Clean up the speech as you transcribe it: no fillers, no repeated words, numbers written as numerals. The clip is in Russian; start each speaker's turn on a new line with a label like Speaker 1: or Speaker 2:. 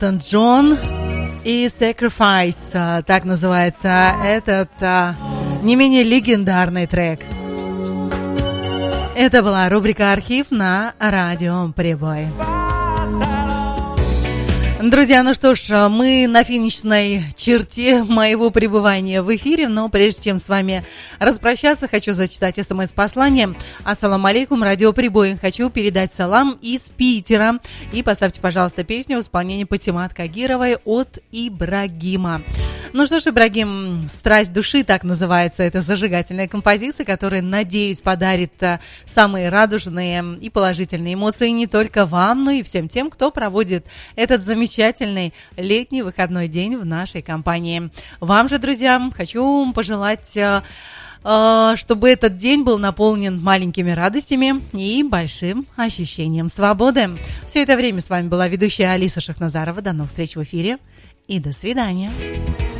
Speaker 1: Элтон Джон и Sacrifice, так называется этот не менее легендарный трек. Это была рубрика «Архив» на радио «Прибой». Друзья, ну что ж, мы на финишной черте моего пребывания в эфире, но прежде чем с вами распрощаться, хочу зачитать СМС-послание. Ассаламу алейкум, радио «Прибой». Хочу передать салам из Питера. И поставьте, пожалуйста, песню в исполнении Патимат Кагировой от Ибрагима. Ну что ж, Ибрагим, «Страсть души», так называется эта зажигательная композиция, которая, надеюсь, подарит самые радужные и положительные эмоции не только вам, но и всем тем, кто проводит этот замечательный летний выходной день в нашей компании. Вам же, друзья, хочу пожелать, чтобы этот день был наполнен маленькими радостями и большим ощущением свободы. Все это время с вами была ведущая Алиса Шахназарова. До новых встреч в эфире и до свидания.